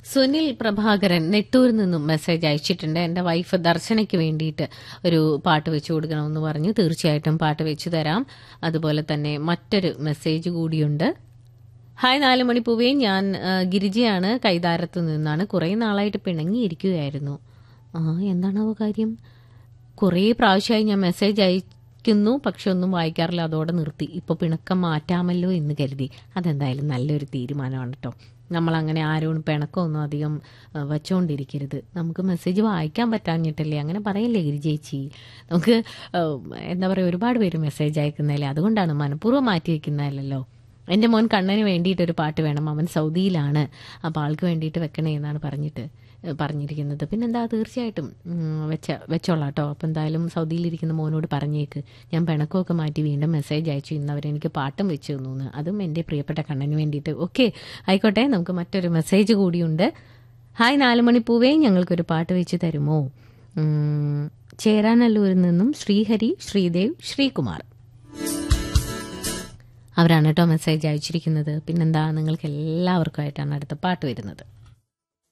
സുനിൽ പ്രഭാകരൻ നെട്ടൂരിൽ നിന്നും മെസ്സേജ് അയച്ചിട്ടുണ്ട്. എൻ്റെ വൈഫ് ദർശനയ്ക്ക് വേണ്ടിയിട്ട് ഒരു പാട്ട് വെച്ചു കൊടുക്കണമെന്ന് പറഞ്ഞു. തീർച്ചയായിട്ടും പാട്ട് വെച്ചു തരാം. അതുപോലെ തന്നെ മറ്റൊരു മെസ്സേജ് കൂടിയുണ്ട്. ഹായ് 4 മണി പൂവേ, ഞാൻ ഗിരിജയാണ്, കൈതാരത്തു നിന്നാണ്. കുറേ നാളായിട്ട് പിണങ്ങിയിരിക്കുകയായിരുന്നു. എന്താണാവോ കാര്യം? കുറേ പ്രാവശ്യമായി ഞാൻ മെസ്സേജ് അയക്കുന്നു, പക്ഷെ ഒന്നും വായിക്കാറില്ല, അതോടെ നിർത്തി. ഇപ്പോൾ പിണക്കം മാറ്റാമല്ലോ എന്ന് കരുതി. അതെന്തായാലും നല്ലൊരു തീരുമാനമാണ് കേട്ടോ. നമ്മളങ്ങനെ ആരോടും പിണക്കമൊന്നും അധികം വച്ചുകൊണ്ടിരിക്കരുത്. നമുക്ക് മെസ്സേജ് വായിക്കാൻ പറ്റാഞ്ഞിട്ടല്ലേ, അങ്ങനെ പറയല്ലേ ഗിരിജേച്ചി. നമുക്ക് എന്താ പറയുക, ഒരുപാട് പേര് മെസ്സേജ് അയക്കുന്നതല്ലേ, അതുകൊണ്ടാണ്, മനഃപൂർവ്വം മാറ്റി വയ്ക്കുന്നതല്ലോ. എൻ്റെ മോൻ കണ്ണന് വേണ്ടിയിട്ടൊരു പാട്ട് വേണം, അവൻ സൗദിയിലാണ്, അപ്പോൾ ആൾക്ക് വേണ്ടിയിട്ട് വെക്കണേ എന്നാണ് പറഞ്ഞിരിക്കുന്നത്. പിന്നെന്താ, തീർച്ചയായിട്ടും വെച്ചോളാം കേട്ടോ. അപ്പോൾ എന്തായാലും സൗദിയിലിരിക്കുന്ന മോനോട് പറഞ്ഞേക്ക്, ഞാൻ പിണക്കമൊക്കെ മാറ്റി വീണ്ടും മെസ്സേജ് അയച്ചു, ഇന്നവരെനിക്ക് പാട്ടും വെച്ച് തന്നു എന്ന്, അതും എൻ്റെ പ്രിയപ്പെട്ട കണ്ണന് വേണ്ടിയിട്ട്. ഓക്കെ, ആയിക്കോട്ടെ. നമുക്ക് മറ്റൊരു മെസ്സേജ് കൂടിയുണ്ട്. ഹായ് 4 മണി പൂവേ, ഞങ്ങൾക്കൊരു പാട്ട് വെച്ച് തരുമോ? ചേരാനല്ലൂരിൽ നിന്നും ശ്രീഹരി, ശ്രീദേവ്, ശ്രീകുമാർ അവരാണ് കേട്ടോ മെസ്സേജ് അയച്ചിരിക്കുന്നത്. പിന്നെന്താ, നിങ്ങൾക്ക് എല്ലാവർക്കുമായിട്ടാണ് അടുത്ത പാട്ട് വരുന്നത്.